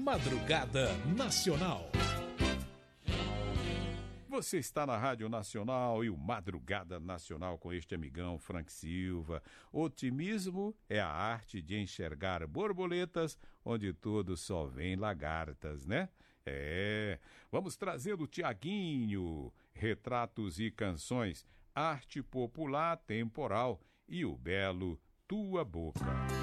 Madrugada Nacional. Você está na Rádio Nacional e o Madrugada Nacional com este amigão Frank Silva. Otimismo é a arte de enxergar borboletas onde tudo só vem lagartas, né? Vamos trazer o Tiaguinho, retratos e canções, arte popular temporal e o belo Tua Boca.